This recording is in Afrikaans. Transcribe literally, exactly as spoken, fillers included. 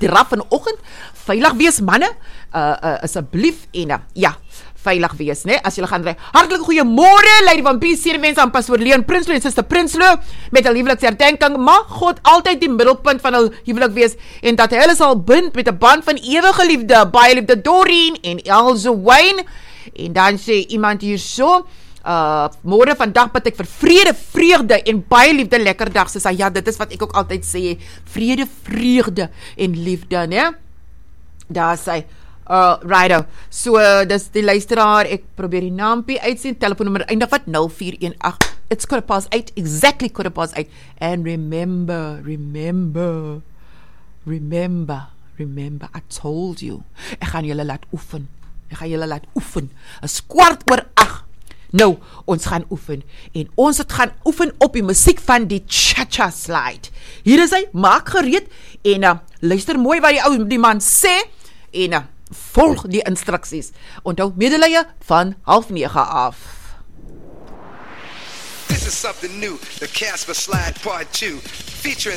draf vanoggend. Veilig wees manne, uh, uh, asseblief en uh, ja, veilig wees, né? As julle gaan ry. Hartlik goeiemôre, Lady van P C, mense aan Pastoor Leon Prinsloo en Suster Prinsloo met 'n huweliksherdenking. Mag God altyd die middelpunt van hul huwelik wees en dat hy hulle sal bind met 'n band van ewige liefde. Baie liefde Doreen en Elze Wayne. En dan sê iemand hier so, uh, môre vandag bid ek vir vrede, vreugde en baie liefde, lekker dag, sê sy. Ja, dit is wat ek ook altyd sê, vrede, vreugde en liefde, né? Daar sê, uh, righto, so, uh, dis die luisteraar, ek probeer die naampie uitsien, telefoonnummer eindig wat, nul vier een agt, it's quarter past eight, exactly quarter past eight, and remember, remember, remember, remember, I told you, ek gaan julle laat oefen, ek gaan julle laat oefen, is kwart oor agt, nou, ons gaan oefen, en ons het gaan oefen op die musiek van die Cha-Cha Slide, hier is hy, maak gereed, en uh, luister mooi wat die ou, die man sê, en uh, volg die instruksies, onthou medelee van half nege af. This is something new, the Casper Slide Part two, featuring